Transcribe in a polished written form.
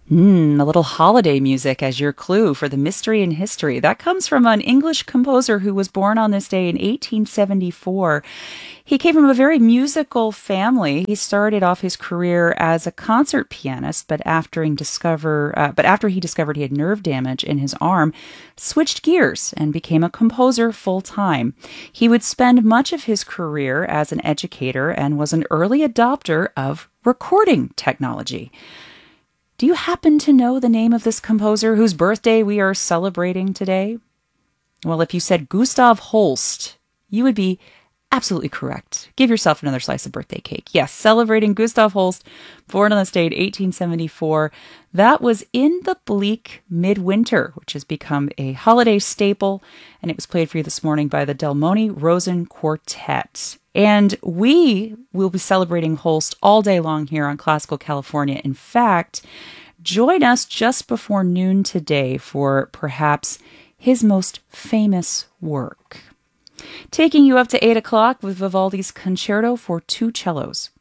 A little holiday music as your clue for the mystery in history. That comes from an English composer who was born on this day in 1874. He came from a very musical family. He started off his career as a concert pianist, but after he discovered he had nerve damage in his arm, switched gears and became a composer full time. He would spend much of his career as an educator and was an early adopter of recording technology. Do you happen to know the name of this composer whose birthday we are celebrating today? Well, if you said Gustav Holst, you would be absolutely correct. Give yourself another slice of birthday cake. Yes, celebrating Gustav Holst, born on this day in 1874. That was in the bleak midwinter, which has become a holiday staple, and it was played for you this morning by the Del Monte Rosen Quartet. And we will be celebrating Holst all day long here on Classical California. In fact, join us just before noon today for perhaps his most famous work. Taking you up to 8 o'clock with Vivaldi's Concerto for Two Cellos.